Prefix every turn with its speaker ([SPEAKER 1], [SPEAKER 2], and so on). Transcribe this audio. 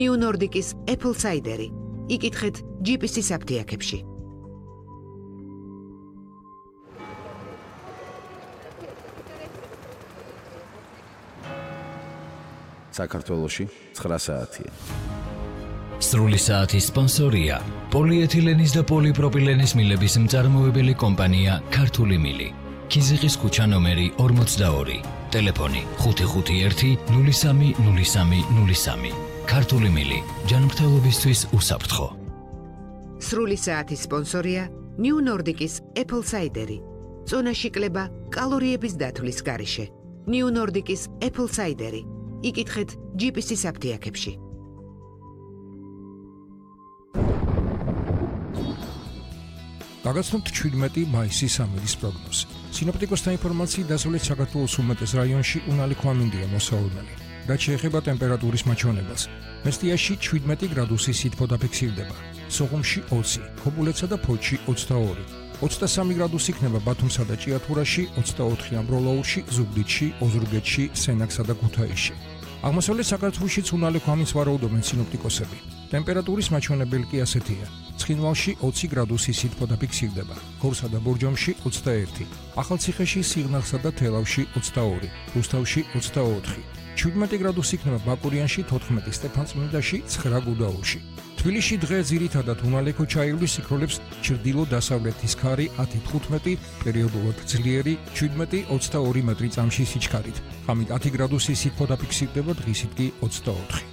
[SPEAKER 1] New Nordic-ის Apple Cider-ი. იკითხეთ GPS-ის აფთიაქებში.
[SPEAKER 2] საქართველოში 9 საათია.
[SPEAKER 3] სრული საათის სპონსორია პოლიეთილენის და პოლიპროპილენის მილების მწარმოებელი კომპანია ქართული მილი. ქიზიყის ქუჩა ნომერი 42. ტელეფონი 551 03 03 03. ქართული მილი. ჯანმრთელობისთვის უსაფრთხო.
[SPEAKER 1] სრული საათის სპონსორია New Nordic-ის Apple Cider-ი. წონაში კლება კალორიების დათვლის გარეშე. New Nordic-ის Apple Cider-ი. იკითხეთ GPS-ის აფთიაქებში.
[SPEAKER 4] გაგაცნობთ 17 მაისის ამერის პროგნოზი. სინოპტიკოსთა ინფორმაციით დასავლეთ საქართველოს უმეტეს რაიონში უნალი ქვამინდია მოსავალმელი. რაც შეეხება ტემპერატურის მაჩვენებელს, მესტიაში 17 გრადუსი სითბო დაფიქსირდება, სოღუმში 20, ქობულეთსა და ფოთში 22, 23 გრადუსი იქნება ბათუმსა და ჭიათურაში, 24 ამბროლაურში, ზუგდიდში, ოზურგეთში, სენაკსა და ქუთაისში. აღმოსავლეთ საქართველოშიც უნალი ქვამინს ვარაუდობენ სინოპტიკოსები. ტემპერატურის მაჩვენებელი კი ასეთია: ცხინვალში 20 გრადუსი სითბო დაფიქსირდება, გორსა და ბორჯომში 21, ახალციხეში, სიღნაღსა და თელავში 22, რუსთავში 24, 17 გრადუსი იქნება ბაკურიანში, 14 სტეფანწმინდაში, 9 გუდაუთში. თბილისში დღე ძირითადად უნალექო ჩაივლის სიქროლებს ჩრდილო-დასავლეთის ქარი 10-15, პერიოდულად ძლიერი 17-22 მეტრი წამში სიჩქარით. ღამით 10 გრადუსი სითბო დაფიქსირდება, დღისით კი 24.